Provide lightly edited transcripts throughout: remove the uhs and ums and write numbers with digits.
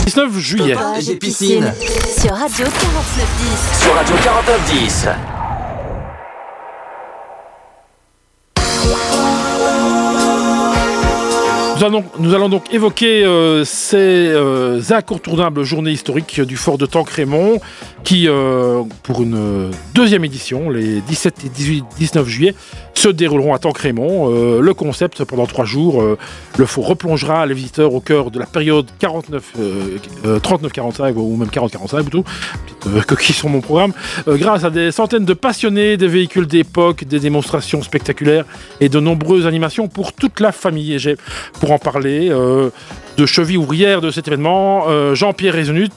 19 juillet. Des piscines. Sur Radio 4910. Sur Radio 4910. Nous allons donc évoquer ces incontournables journées historiques du fort de Tancrémont qui, pour une deuxième édition, les 17 et 19 juillet, se dérouleront à Tancrémont. Le concept, pendant 3 jours, le fort replongera les visiteurs au cœur de la période 39-45 ou même 40-45 plutôt, coquille sur mon programme, grâce à des centaines de passionnés, des véhicules d'époque, des démonstrations spectaculaires et de nombreuses animations pour toute la famille. Et j'ai, pour en parler, de cheville ouvrière de cet événement, Jean-Pierre Rézenut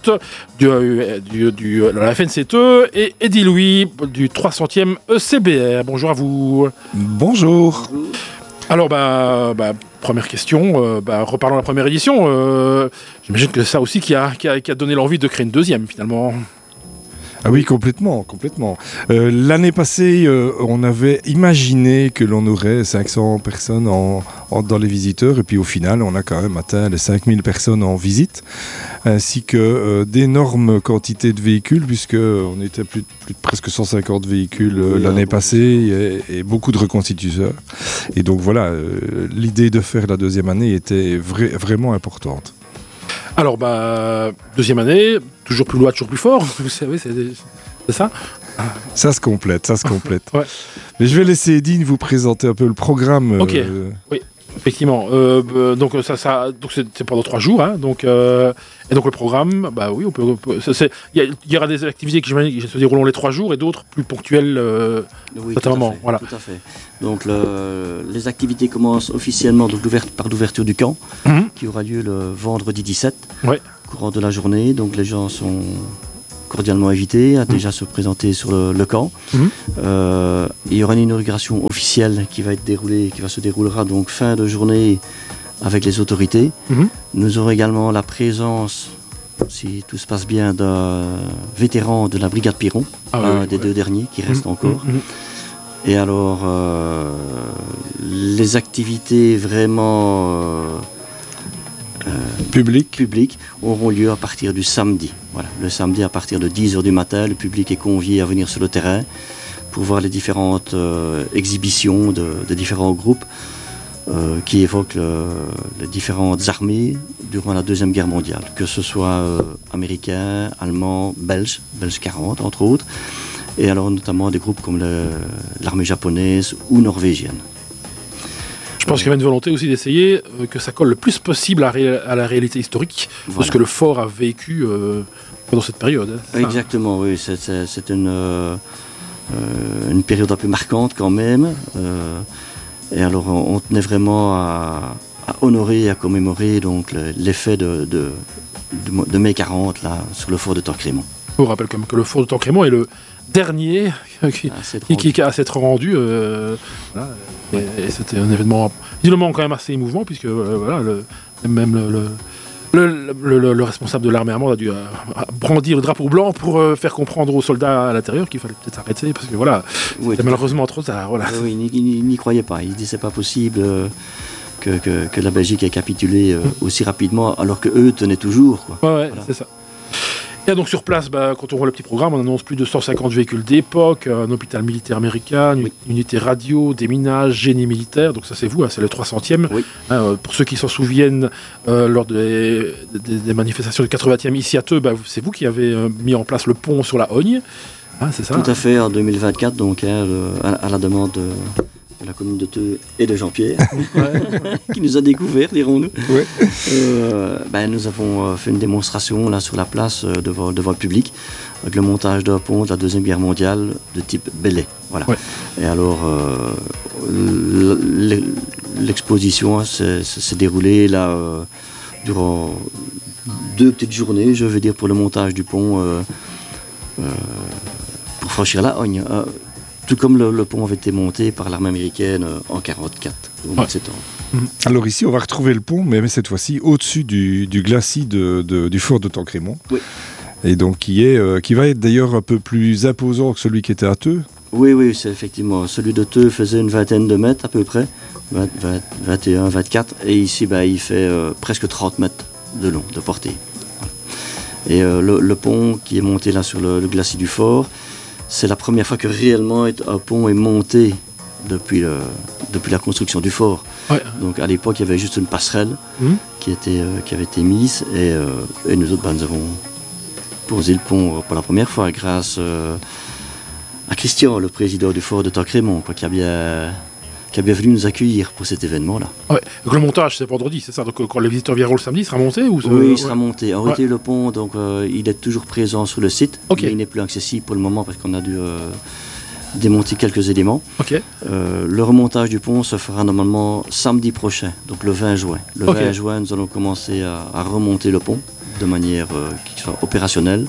de la FNCTE et Eddy Louis du 300e ECBR. Bonjour à vous. Bonjour. Alors, première question, reparlons de la première édition. J'imagine que c'est ça aussi qui a donné l'envie de créer une deuxième, finalement. Ah oui, complètement. L'année passée, on avait imaginé que l'on aurait 500 personnes dans les visiteurs, et puis au final, on a quand même atteint les 5000 personnes en visite, ainsi que d'énormes quantités de véhicules, puisqu'on était plus de presque 150 véhicules l'année passée, et beaucoup de reconstituteurs. Et donc voilà, l'idée de faire la deuxième année était vraiment importante. Alors, deuxième année, toujours plus loin, toujours plus fort, vous savez, c'est ça ? Ça se complète. Ouais. Mais je vais laisser Edine vous présenter un peu le programme. Ok, oui, effectivement. Donc c'est pendant 3 jours, hein, et donc le programme, oui, il y aura des activités qui se dérouleront les 3 jours et d'autres plus ponctuelles. Oui, tout à fait. Donc les activités commencent officiellement par l'ouverture du camp, qui aura lieu le vendredi 17, courant de la journée. Donc les gens sont cordialement invités à déjà se présenter sur le camp. Il y aura une inauguration officielle qui se déroulera donc fin de journée avec les autorités. Nous aurons également la présence, si tout se passe bien, d'un vétéran de la brigade Piron, des 2 derniers qui restent encore. Et alors, les activités vraiment publiques auront lieu à partir du samedi. Voilà, le samedi à partir de 10h du matin, le public est convié à venir sur le terrain pour voir les différentes exhibitions de différents groupes qui évoquent les différentes armées durant la Deuxième Guerre mondiale, que ce soit américains, allemands, belges 40 entre autres, et alors notamment des groupes comme l'armée japonaise ou norvégienne. Je pense qu'il y avait une volonté aussi d'essayer que ça colle le plus possible à la réalité historique de ce que le fort a vécu pendant cette période. Exactement, oui. C'est une période un peu marquante quand même. Et alors on tenait vraiment à honorer et à commémorer donc, l'effet de mai 40 là, sur le fort de Tancrémont. Je vous rappelle quand même que le fort de Tancrémont est le dernier qui a à s'être rendu. Et c'était un événement visiblement quand même assez émouvant, puisque le responsable de l'armée allemande a dû brandir le drapeau blanc pour faire comprendre aux soldats à l'intérieur qu'il fallait peut-être arrêter, parce que c'était malheureusement trop tard. Oui, il n'y croyait pas. Il dit c'est pas possible que la Belgique ait capitulé aussi rapidement, alors qu'eux tenaient toujours. C'est ça. Et donc sur place, quand on voit le petit programme, on annonce plus de 150 véhicules d'époque, un hôpital militaire américain, une unité radio, déminage, génie militaire, donc ça c'est vous, c'est le 300e. Pour ceux qui s'en souviennent, lors des manifestations du 80e ici à Theux, c'est vous qui avez mis en place le pont sur la Hogne, c'est ça ? Tout à fait, en 2024, donc à la demande de la commune de Theux et de Jean-Pierre, qui nous a découvert, dirons-nous. Nous avons fait une démonstration là sur la place devant le public, avec le montage d'un pont de la Deuxième Guerre mondiale de type Belay. Voilà. Et alors, l'exposition s'est déroulée là durant 2 petites journées, je veux dire, pour le montage du pont pour franchir la Hogne. Tout comme le pont avait été monté par l'armée américaine en 1944, au mois de septembre. Alors ici, on va retrouver le pont, mais cette fois-ci au-dessus du glacis du fort de Tancrémont. Oui. Et donc qui va être d'ailleurs un peu plus imposant que celui qui était à Theux. Oui, c'est effectivement. Celui de Theux faisait une vingtaine de mètres à peu près, 21, 24, et ici il fait presque 30 mètres de long, de portée. Et le pont qui est monté là sur le glacier du Fort, c'est la première fois que réellement un pont est monté depuis la construction du fort. Ouais. Donc à l'époque, il y avait juste une passerelle qui avait été mise et nous autres, nous avons posé le pont pour la première fois grâce à Christian, le président du fort de Tancrémont, qui a bien venu nous accueillir pour cet événement-là. Ouais. Donc le montage, c'est vendredi, c'est ça? Donc quand les visiteurs viendront le samedi, il sera monté ou Oui, il sera monté. En réalité, le pont, donc, il est toujours présent sur le site, mais il n'est plus accessible pour le moment parce qu'on a dû démonter quelques éléments. Le remontage du pont se fera normalement samedi prochain, donc le 20 juin. Le 20 juin, nous allons commencer à remonter le pont de manière qui soit opérationnelle.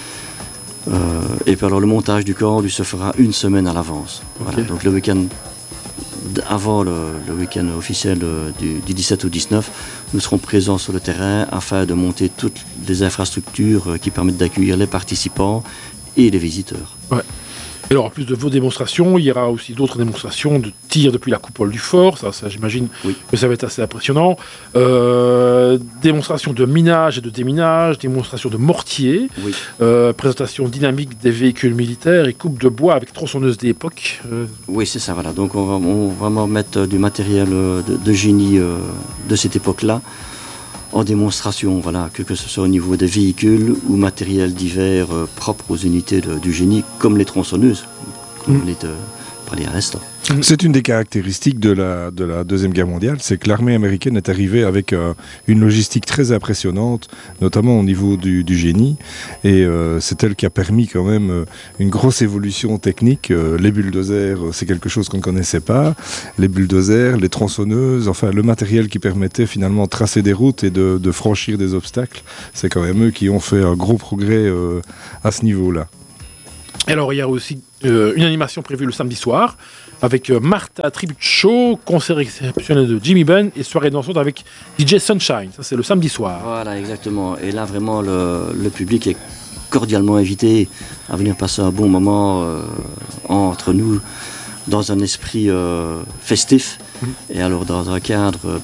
Et puis alors le montage du camp lui se fera une semaine à l'avance. Voilà. Donc le week-end avant le week-end officiel du 17 au 19, nous serons présents sur le terrain afin de monter toutes les infrastructures qui permettent d'accueillir les participants et les visiteurs. Ouais. Et alors, en plus de vos démonstrations, il y aura aussi d'autres démonstrations de tir depuis la coupole du fort. Ça j'imagine que ça va être assez impressionnant. Démonstration de minage et de déminage, démonstration de mortier, présentation dynamique des véhicules militaires et coupe de bois avec tronçonneuse d'époque. Oui, c'est ça, voilà. Donc, on va vraiment mettre du matériel de génie de cette époque-là en démonstration, voilà, que ce soit au niveau des véhicules ou matériel divers propres aux unités du génie, comme les tronçonneuses, comme on est parlé à l'instant. C'est une des caractéristiques de la Deuxième Guerre mondiale, c'est que l'armée américaine est arrivée avec une logistique très impressionnante, notamment au niveau du génie, et c'est elle qui a permis quand même une grosse évolution technique. Les bulldozers, c'est quelque chose qu'on ne connaissait pas, les bulldozers, les tronçonneuses, enfin le matériel qui permettait finalement de tracer des routes et de franchir des obstacles, c'est quand même eux qui ont fait un gros progrès à ce niveau-là. Alors il y a aussi une animation prévue le samedi soir avec Martha Tribute Show, concert exceptionnel de Jimmy Benn et soirée dansante avec DJ Sunshine. Ça c'est le samedi soir. Voilà, exactement. Et là vraiment le public est cordialement invité à venir passer un bon moment entre nous dans un esprit festif et alors dans un cadre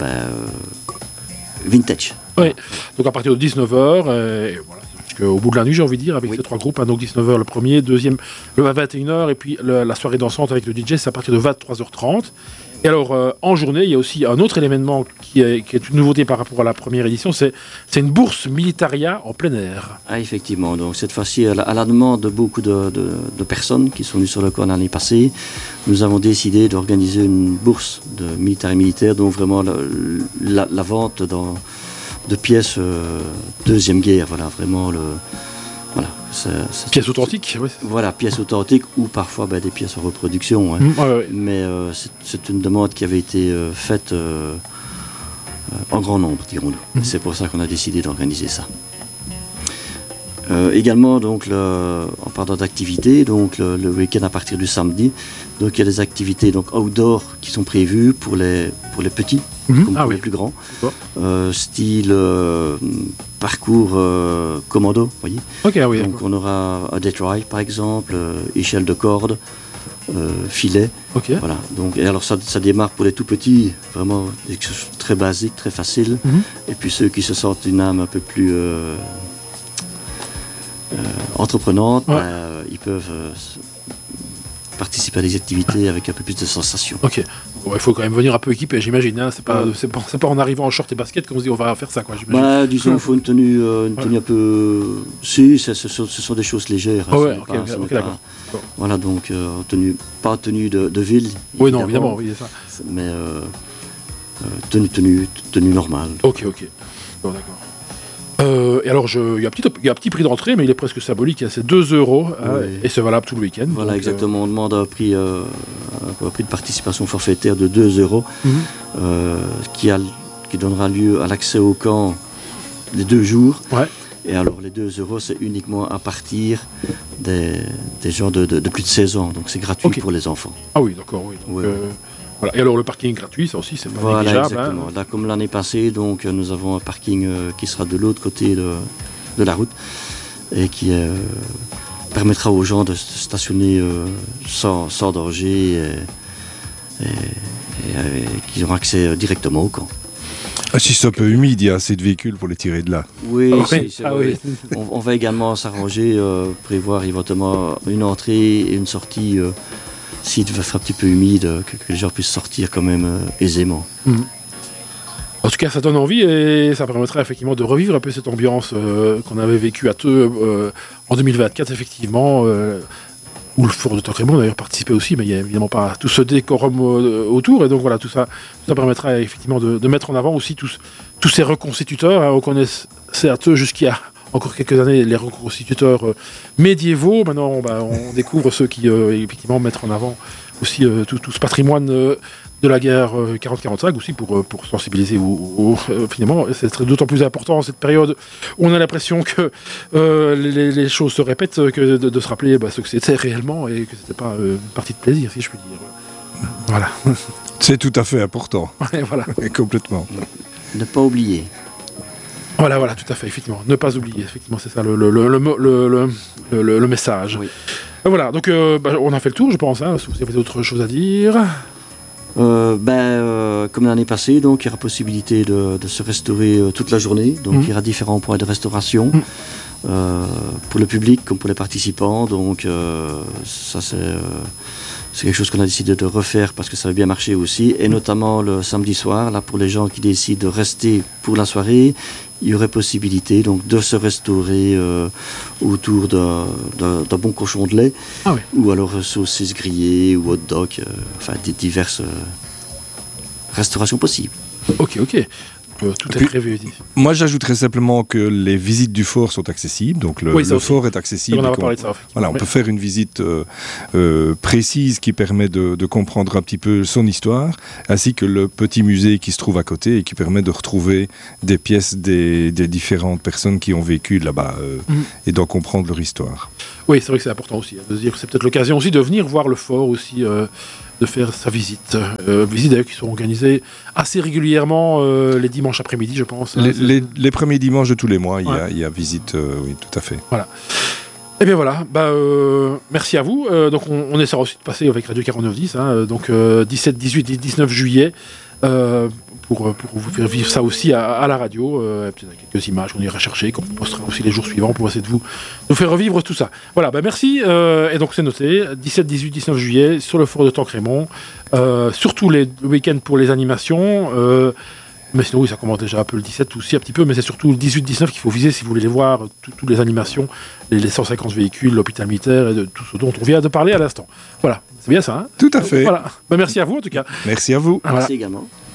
vintage. Oui, donc à partir de 19h, voilà. Au bout de la nuit, j'ai envie de dire, avec ces trois groupes, donc 19h le premier, deuxième le 21h, et puis la soirée dansante avec le DJ, c'est à partir de 23h30. Et alors, en journée, il y a aussi un autre événement qui est une nouveauté par rapport à la première édition, c'est une bourse militaria en plein air. Ah, effectivement, donc cette fois-ci, à la demande de beaucoup de personnes qui sont venues sur le camp l'année passée, nous avons décidé d'organiser une bourse de militaire, donc vraiment la vente de pièces Deuxième Guerre, voilà, vraiment pièces authentiques, oui. Voilà, pièces authentiques ou parfois des pièces en reproduction. Hein. Mais c'est une demande qui avait été faite en grand nombre, dirons-nous. C'est pour ça qu'on a décidé d'organiser ça. Également, donc, en parlant d'activités, donc le week-end à partir du samedi, donc il y a des activités donc outdoor qui sont prévues pour les petits, comme pour les plus grands, style parcours commando, voyez. Donc on aura un death ride par exemple, échelle de corde, filet. Voilà. Donc et alors ça démarre pour les tout petits, vraiment des choses très basiques, très faciles. Et puis ceux qui se sentent une âme un peu plus entreprenantes, ils peuvent participer à des activités avec un peu plus de sensations. Ok. Bon, il faut quand même venir un peu équipé, j'imagine. Hein. C'est pas en arrivant en short et basket qu'on se dit on va faire ça, quoi. Disons qu'il faut une tenue un peu. Si, ce sont des choses légères. D'accord. Voilà, donc pas tenue de ville. Oui, non, évidemment, oui, c'est ça. Mais tenue normale. Ok. Bon, d'accord. Et alors, il y a un petit prix d'entrée, mais il est presque symbolique, c'est 2€, et c'est valable tout le week-end. Voilà, donc, exactement. On demande un prix de participation forfaitaire de 2€, qui donnera lieu à l'accès au camp les 2 jours. Et alors, les 2€, c'est uniquement à partir des gens de plus de 16 ans, donc c'est gratuit pour les enfants. Ah oui, d'accord, oui. Donc, voilà. Et alors le parking gratuit, ça aussi c'est pas négligeable. Exactement. Là, comme l'année passée, donc nous avons un parking qui sera de l'autre côté de la route et qui permettra aux gens de stationner sans danger et qui auront accès directement au camp. Si c'est un peu humide, il y a assez de véhicules pour les tirer de là. Oui, Oui. c'est vrai. Oui. On va également s'arranger, prévoir éventuellement une entrée et une sortie, s'il va faire un petit peu humide, que les gens puissent sortir quand même aisément. En tout cas, ça donne envie et ça permettra effectivement de revivre un peu cette ambiance qu'on avait vécue à Theux en 2024, effectivement, où le Fort de Tancrémont d'ailleurs participait aussi, mais il n'y a évidemment pas tout ce décorum autour, et donc voilà, tout ça permettra effectivement de mettre en avant aussi tous ces reconstituteurs. On connaissait à Theux jusqu'il y a encore quelques années les reconstituteurs médiévaux. Maintenant, on découvre ceux qui effectivement mettent en avant aussi tout ce patrimoine de la guerre 40-45 aussi pour sensibiliser finalement c'est d'autant plus important en cette période où on a l'impression que les choses se répètent que de se rappeler ce que c'était réellement et que c'était pas une partie de plaisir, si je puis dire. Voilà. C'est tout à fait important. Ouais, voilà. Complètement. Ne pas oublier. Voilà, tout à fait, effectivement. Ne pas oublier, effectivement, c'est ça le message. Oui. Voilà, donc on a fait le tour, je pense, hein, si vous avez d'autres choses à dire. Comme l'année passée, donc, il y aura possibilité de se restaurer toute la journée. Donc il y aura différents points de restauration pour le public comme pour les participants. Donc ça c'est quelque chose qu'on a décidé de refaire parce que ça avait bien marché aussi. Et notamment le samedi soir, là pour les gens qui décident de rester pour la soirée, il y aurait possibilité donc de se restaurer autour d'un bon cochon de lait, ou alors saucisses grillées ou hot dog, enfin des diverses restaurations possibles. Ok. Tout est prévu ici. Moi, j'ajouterais simplement que les visites du fort sont accessibles. Donc, le fort est accessible. On a parlé de ça. Voilà, on peut faire une visite précise qui permet de comprendre un petit peu son histoire, ainsi que le petit musée qui se trouve à côté et qui permet de retrouver des pièces des différentes personnes qui ont vécu là-bas et d'en comprendre leur histoire. Oui, c'est vrai que c'est important aussi, de se dire que c'est peut-être l'occasion aussi de venir voir le fort aussi, de faire sa visite. Visites d'ailleurs qui sont organisées assez régulièrement les dimanches après-midi, je pense. Les premiers dimanches de tous les mois, il y a visite, oui, tout à fait. Voilà. Et bien voilà, merci à vous. Donc on essaiera aussi de passer avec Radio 4910, donc 17, 18 et 19 juillet, pour vous faire vivre ça aussi à la radio. Peut-être quelques images qu'on ira chercher, qu'on postera aussi les jours suivants pour essayer de vous faire revivre tout ça. Voilà, merci. Et donc c'est noté, 17, 18, 19 juillet sur le fort de Tancrémont, surtout les week-ends pour les animations. Mais sinon, oui, ça commence déjà un peu le 17 aussi, un petit peu, mais c'est surtout le 18-19 qu'il faut viser si vous voulez les voir, toutes les animations, les 150 véhicules, l'hôpital militaire et de tout ce dont on vient de parler à l'instant. Voilà, c'est bien ça, hein ? Tout à fait. Voilà. Merci à vous en tout cas. Merci à vous. Merci également.